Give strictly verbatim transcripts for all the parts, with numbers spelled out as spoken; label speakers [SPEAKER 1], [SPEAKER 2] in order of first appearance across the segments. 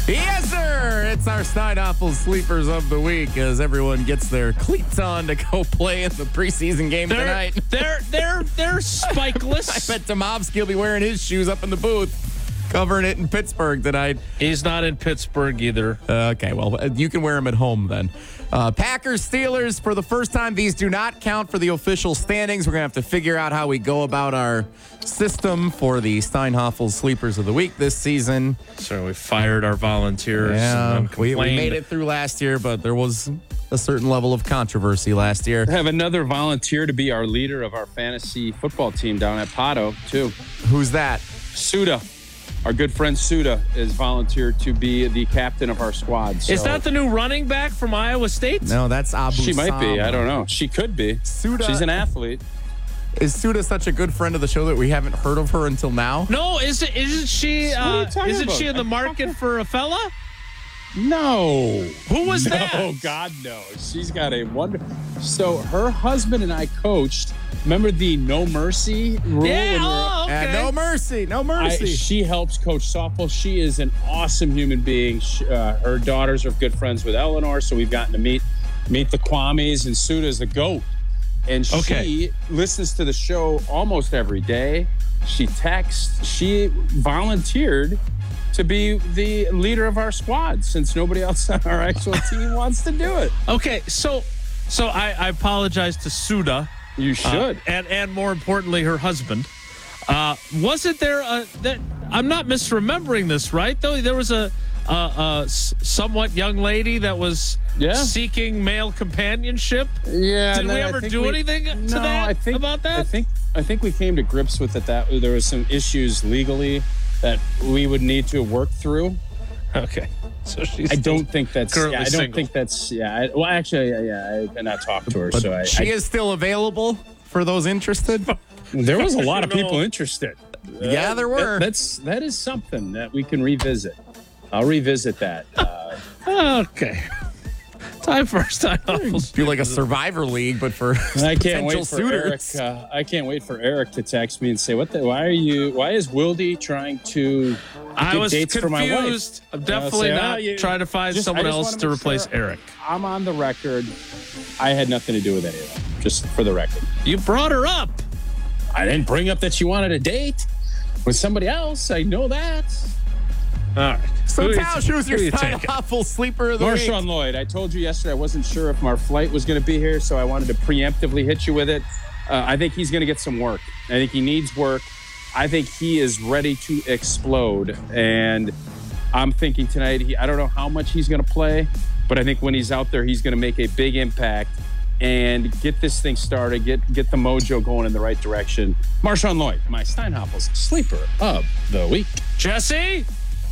[SPEAKER 1] Yes, sir. It's our Steinhoffel Sleepers of the Week as everyone gets their cleats on to go play in the preseason game
[SPEAKER 2] They're,
[SPEAKER 1] tonight.
[SPEAKER 2] They're they're they're spikeless.
[SPEAKER 1] I bet Tomovsky will be wearing his shoes up in the booth, covering it in Pittsburgh tonight.
[SPEAKER 2] He's not in Pittsburgh either.
[SPEAKER 1] Uh, okay, well, you can wear them at home then. Uh, Packers, Steelers, for the first time, these do not count for the official standings. We're going to have to figure out how we go about our system for the Steinhoffel Sleepers of the Week this season.
[SPEAKER 2] So we fired our volunteers.
[SPEAKER 1] Yeah,
[SPEAKER 2] and
[SPEAKER 1] we, we
[SPEAKER 2] complained.
[SPEAKER 1] made it through last year, but there was a certain level of controversy last year.
[SPEAKER 3] Have another volunteer to be our leader of our fantasy football team down at Pato, too.
[SPEAKER 1] Who's that?
[SPEAKER 3] Suda. Our good friend Suda is volunteered to be the captain of our squad. So
[SPEAKER 2] Is that the new running back from Iowa State?
[SPEAKER 1] No, that's Abu
[SPEAKER 3] she might be.
[SPEAKER 1] Sama.
[SPEAKER 3] I don't know. She could be.
[SPEAKER 1] Suda-
[SPEAKER 3] She's an athlete.
[SPEAKER 1] Is Suda such a good friend of the show that we haven't heard of her until now?
[SPEAKER 2] No, is it? Isn't she?
[SPEAKER 3] What are you
[SPEAKER 2] Uh,
[SPEAKER 3] talking
[SPEAKER 2] isn't
[SPEAKER 3] about?
[SPEAKER 2] she in the market for a fella?
[SPEAKER 3] No.
[SPEAKER 2] Who was
[SPEAKER 3] no,
[SPEAKER 2] that?
[SPEAKER 3] Oh, God, no. She's got a wonder. So her husband and I coached. Remember the no mercy rule?
[SPEAKER 2] Yeah.
[SPEAKER 3] when we were-
[SPEAKER 2] Oh, okay.
[SPEAKER 1] And no mercy, no
[SPEAKER 3] I,
[SPEAKER 1] mercy.
[SPEAKER 3] she helps coach softball. She is an awesome human being. She, uh, her daughters are good friends with Eleanor, so we've gotten to meet meet the Kwames, and Suda's the GOAT. And she
[SPEAKER 2] Okay.
[SPEAKER 3] listens to the show almost every day. She texts. She volunteered to be the leader of our squad since nobody else on our actual team wants to do it.
[SPEAKER 2] Okay, so so I, I apologize to Suda.
[SPEAKER 3] You should.
[SPEAKER 2] Uh, and and more importantly, her husband. Uh, wasn't there a that I'm not misremembering this, right? Though there was a, a, a s- somewhat young lady that was
[SPEAKER 3] Yeah.
[SPEAKER 2] seeking male companionship.
[SPEAKER 3] Yeah.
[SPEAKER 2] Did
[SPEAKER 3] and
[SPEAKER 2] we
[SPEAKER 3] then I
[SPEAKER 2] ever
[SPEAKER 3] think
[SPEAKER 2] do
[SPEAKER 3] we-
[SPEAKER 2] anything to
[SPEAKER 3] no,
[SPEAKER 2] that
[SPEAKER 3] I think,
[SPEAKER 2] about that?
[SPEAKER 3] I think I think we came to grips with it that there was some issues legally that we would need to work through.
[SPEAKER 2] Okay, so she's
[SPEAKER 3] I don't think that's.
[SPEAKER 2] currently
[SPEAKER 3] Yeah, I don't
[SPEAKER 2] single.
[SPEAKER 3] think that's. Yeah. I, well, actually, yeah, yeah, I did not talk to her,
[SPEAKER 1] But
[SPEAKER 3] so I.
[SPEAKER 1] she
[SPEAKER 3] I
[SPEAKER 1] is still available for those interested.
[SPEAKER 3] there was a lot of
[SPEAKER 2] No.
[SPEAKER 3] people interested.
[SPEAKER 1] Yeah, there were.
[SPEAKER 3] That, that's that is something that we can revisit. I'll revisit that. Uh,
[SPEAKER 2] okay. Time for our time off.
[SPEAKER 1] Do like a Survivor League, but for
[SPEAKER 3] and I can't
[SPEAKER 1] potential
[SPEAKER 3] wait for
[SPEAKER 1] suitors.
[SPEAKER 3] Eric. Uh, I can't wait for Eric to text me and say, "What the? Why are you? Why is Wildy trying to
[SPEAKER 2] I
[SPEAKER 3] get
[SPEAKER 2] was
[SPEAKER 3] dates for my wife?"
[SPEAKER 2] confused. I'm definitely
[SPEAKER 3] say,
[SPEAKER 2] not
[SPEAKER 3] "Ah, you-
[SPEAKER 2] trying to find
[SPEAKER 3] just- I
[SPEAKER 2] someone
[SPEAKER 3] just
[SPEAKER 2] else
[SPEAKER 3] wanna
[SPEAKER 2] to
[SPEAKER 3] make
[SPEAKER 2] replace
[SPEAKER 3] sure
[SPEAKER 2] Eric.
[SPEAKER 3] I'm on the record. I had nothing to do with any of that. Just for the record.
[SPEAKER 2] You brought her up.
[SPEAKER 3] I didn't bring up that she wanted a date with somebody else. I know that.
[SPEAKER 2] All right.
[SPEAKER 1] So,
[SPEAKER 2] Who you-
[SPEAKER 1] Tausch, who's
[SPEAKER 2] who
[SPEAKER 1] your
[SPEAKER 2] you taking?
[SPEAKER 1] Steinhoffel Sleeper of the Week?
[SPEAKER 3] Marshawn Lloyd. I told you yesterday I wasn't sure if our flight was going to be here, so I wanted to preemptively hit you with it. Uh, I think he's going to get some work. I think he needs work. I think he is ready to explode. And I'm thinking tonight, he, I don't know how much he's going to play, but I think when he's out there, he's going to make a big impact and get this thing started, get get the mojo going in the right direction. Marshawn Lloyd, my Steinhoffel's Sleeper of the Week.
[SPEAKER 2] Jesse?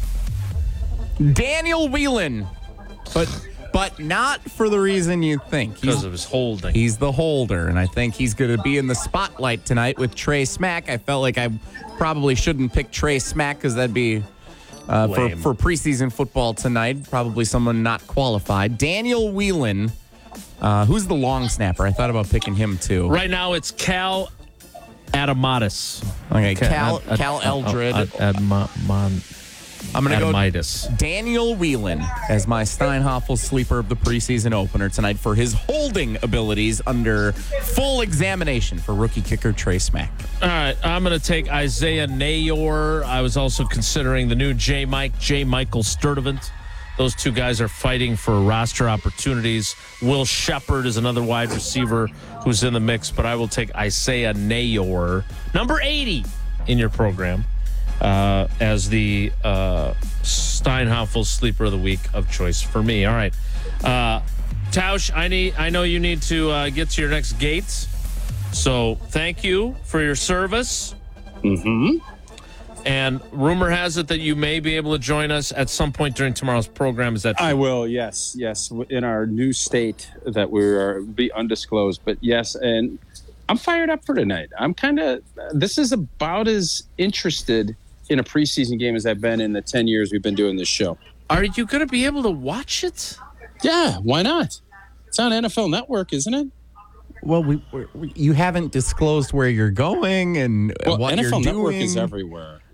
[SPEAKER 1] Daniel Whelan, but but not for the reason you think.
[SPEAKER 2] Because
[SPEAKER 1] He's,
[SPEAKER 2] of his holding.
[SPEAKER 1] he's the holder, and I think he's going to be in the spotlight tonight with Trey Smack. I felt like I probably shouldn't pick Trey Smack because that'd be uh, for,
[SPEAKER 2] Lame.
[SPEAKER 1] for preseason football tonight. Probably someone not qualified. Daniel Whelan, uh, who's the long snapper? I thought about picking him too.
[SPEAKER 2] Right now, it's Cal Adamatis.
[SPEAKER 1] Okay, Cal,
[SPEAKER 2] Ad-
[SPEAKER 1] Cal
[SPEAKER 2] Ad-
[SPEAKER 1] Eldred.
[SPEAKER 2] Ad- Adma- Mon-
[SPEAKER 1] I'm going to go
[SPEAKER 2] Adamitis.
[SPEAKER 1] Daniel Whelan as my Steinhoffel Sleeper of the preseason opener tonight for his holding abilities under full examination for rookie kicker Trey Smack.
[SPEAKER 2] All right, I'm going to take Isaiah Nayor. I was also considering the new J. Mike, J. Michael Sturdivant. Those two guys are fighting for roster opportunities. Will Shepard is another wide receiver who's in the mix, but I will take Isaiah Nayor, number eighty in your program, uh, as the uh, Steinhoffel Sleeper of the Week of choice for me. All right. Uh, Tausch, I need. I know you need to uh, get to your next gate. So thank you for your service.
[SPEAKER 3] Mm-hmm.
[SPEAKER 2] And rumor has it that you may be able to join us at some point during tomorrow's program. Is that true?
[SPEAKER 3] I will, yes, yes, in our new state that we are be undisclosed, but yes, and I'm fired up for tonight. I'm kind of. This is about as interested in a preseason game as I've been in the ten years we've been doing this show.
[SPEAKER 2] Are you going to be able to watch it?
[SPEAKER 3] Yeah, why not? It's on N F L Network, isn't it?
[SPEAKER 1] Well, we, we you haven't disclosed where you're going and
[SPEAKER 3] Well,
[SPEAKER 1] what
[SPEAKER 3] N F L
[SPEAKER 1] you're
[SPEAKER 3] Network
[SPEAKER 1] doing.
[SPEAKER 3] is everywhere.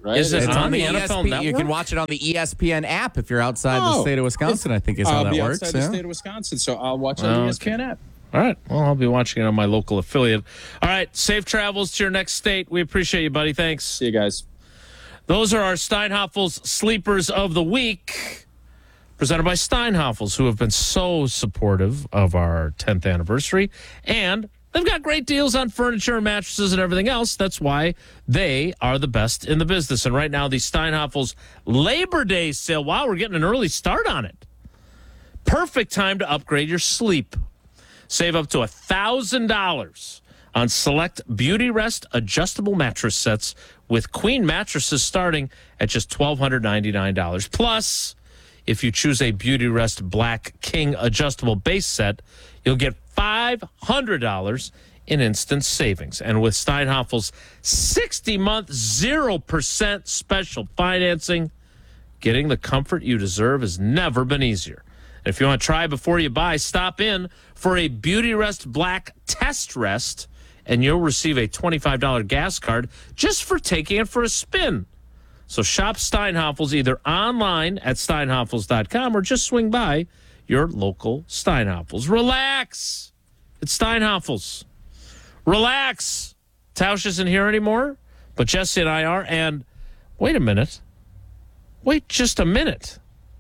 [SPEAKER 3] right?
[SPEAKER 2] Is it
[SPEAKER 1] It's
[SPEAKER 2] on
[SPEAKER 1] on
[SPEAKER 2] the
[SPEAKER 1] the
[SPEAKER 2] N F L
[SPEAKER 1] E S P. You
[SPEAKER 2] Network?
[SPEAKER 1] can watch it on the E S P N app if you're outside the
[SPEAKER 3] Oh,
[SPEAKER 1] state of Wisconsin. I think is how
[SPEAKER 3] I'll
[SPEAKER 1] that
[SPEAKER 3] be
[SPEAKER 1] works.
[SPEAKER 3] outside the
[SPEAKER 1] yeah.
[SPEAKER 3] state of Wisconsin, so I'll watch it on
[SPEAKER 2] Oh,
[SPEAKER 3] the E S P N app.
[SPEAKER 2] All right. Well, I'll be watching it on my local affiliate. All right. Safe travels to your next state. We appreciate you, buddy. Thanks.
[SPEAKER 3] See you guys.
[SPEAKER 2] Those are our Steinhafels Sleepers of the Week, presented by Steinhafels, who have been so supportive of our tenth anniversary. And they've got great deals on furniture and mattresses and everything else. That's why they are the best in the business. And right now, the Steinhafels Labor Day sale. Wow, we're getting an early start on it. Perfect time to upgrade your sleep. Save up to one thousand dollars on select Beauty Rest adjustable mattress sets with queen mattresses starting at just one thousand two hundred ninety-nine dollars. Plus, if you choose a Beauty Rest Black King adjustable base set, you'll get five hundred dollars in instant savings. And with Steinhafels sixty-month zero percent special financing, getting the comfort you deserve has never been easier. If you want to try before you buy, stop in for a Beauty Rest Black test rest, and you'll receive a twenty-five dollars gas card just for taking it for a spin. So shop Steinhafels either online at steinhafels dot com or just swing by your local Steinhafels. Relax. It's Steinhafels. Relax. Tausch isn't here anymore, but Jesse and I are. And wait a minute. Wait just a minute.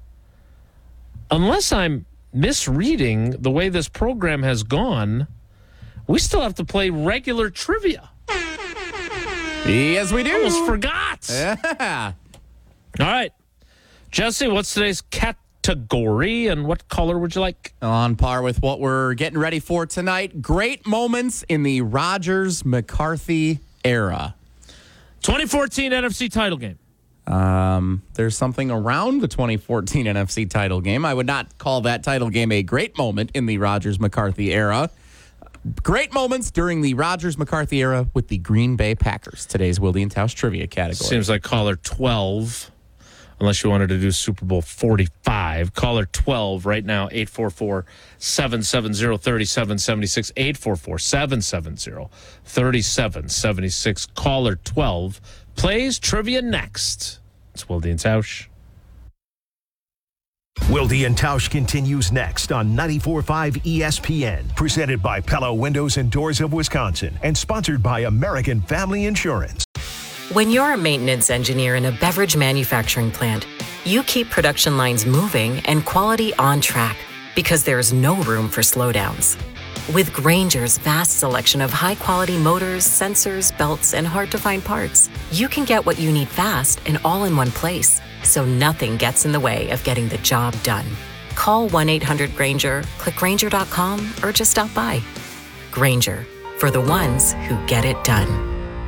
[SPEAKER 2] Unless I'm misreading the way this program has gone, we still have to play regular trivia.
[SPEAKER 1] Yes, we do.
[SPEAKER 2] Almost forgot.
[SPEAKER 1] Yeah.
[SPEAKER 2] All right. Jesse, what's today's category and what color would you like?
[SPEAKER 1] On par with what we're getting ready for tonight. Great moments in the Rogers McCarthy era.
[SPEAKER 2] twenty fourteen N F C title game.
[SPEAKER 1] Um, there's something around the twenty fourteen N F C title game. I would not call that title game a great moment in the Rogers McCarthy era. Great moments during the Rogers McCarthy era with the Green Bay Packers. Today's Wilde and Tausch trivia category.
[SPEAKER 2] Seems like caller twelve, unless you wanted to do Super Bowl forty-five. Caller twelve right now, eight four four, seven seven zero, three seven seven six, eight four four, seven seven zero, three seven seven six. Caller twelve plays trivia next. It's Wilde and Tausch.
[SPEAKER 4] Wilde and Tausch continues next on ninety-four point five E S P N, presented by Pella Windows and Doors of Wisconsin, and sponsored by American Family Insurance.
[SPEAKER 5] When you're a maintenance engineer in a beverage manufacturing plant, you keep production lines moving and quality on track because there's no room for slowdowns. With Grainger's vast selection of high-quality motors, sensors, belts, and hard-to-find parts, you can get what you need fast and all in one place, so nothing gets in the way of getting the job done. Call one eight hundred Grainger, click Grainger dot com, or just stop by. Grainger, for the ones who get it done.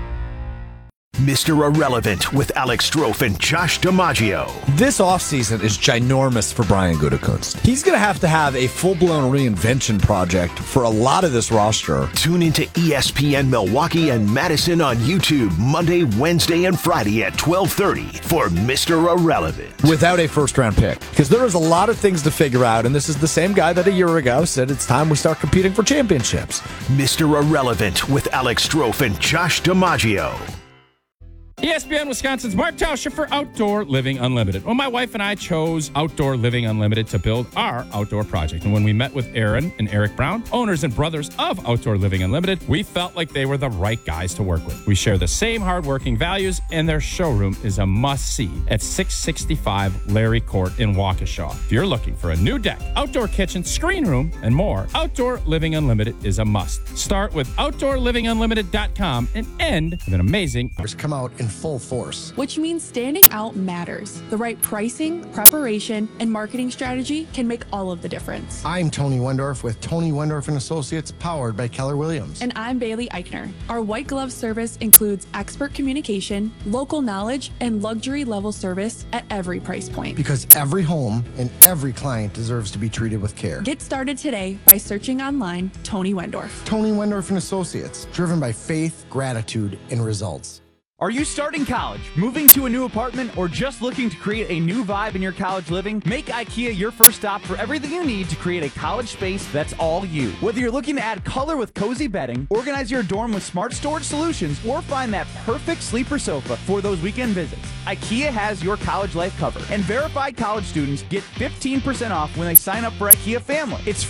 [SPEAKER 4] Mister Irrelevant with Alex Strofe and Josh DiMaggio.
[SPEAKER 6] This offseason is ginormous for Brian Gutekunst. He's going to have to have a full-blown reinvention project for a lot of this roster.
[SPEAKER 4] Tune into E S P N Milwaukee and Madison on YouTube Monday, Wednesday, and Friday at twelve thirty for Mister Irrelevant.
[SPEAKER 6] Without a first-round pick. Because there is a lot of things to figure out, and this is the same guy that a year ago said it's time we start competing for championships.
[SPEAKER 4] Mister Irrelevant with Alex Strofe and Josh DiMaggio.
[SPEAKER 7] E S P N Wisconsin's Mark Tauscher for Outdoor Living Unlimited. Well, my wife and I chose Outdoor Living Unlimited to build our outdoor project. And when we met with Aaron and Eric Brown, owners and brothers of Outdoor Living Unlimited, we felt like they were the right guys to work with. We share the same hardworking values, and their showroom is a must-see at six sixty-five Larry Court in Waukesha. If you're looking for a new deck, outdoor kitchen, screen room, and more, Outdoor Living Unlimited is a must. Start with outdoor living unlimited dot com and end with an amazing...
[SPEAKER 8] Come out in full force.
[SPEAKER 9] Which means standing out matters. The right pricing, preparation, and marketing strategy can make all of the difference.
[SPEAKER 8] I'm Tony Wendorf with Tony Wendorf and Associates, powered by Keller Williams.
[SPEAKER 9] And I'm Bailey Eichner. Our white glove service includes expert communication, local knowledge, and luxury level service at every price point.
[SPEAKER 8] Because every home and every client deserves to be treated with care.
[SPEAKER 9] Get started today by searching online Tony Wendorf.
[SPEAKER 8] Tony Wendorf and Associates, driven by faith, gratitude, and results.
[SPEAKER 10] Are you starting college, moving to a new apartment, or just looking to create a new vibe in your college living? Make IKEA your first stop for everything you need to create a college space that's all you. Whether you're looking to add color with cozy bedding, organize your dorm with smart storage solutions, or find that perfect sleeper sofa for those weekend visits, IKEA has your college life covered. And verified college students get fifteen percent off when they sign up for IKEA Family. It's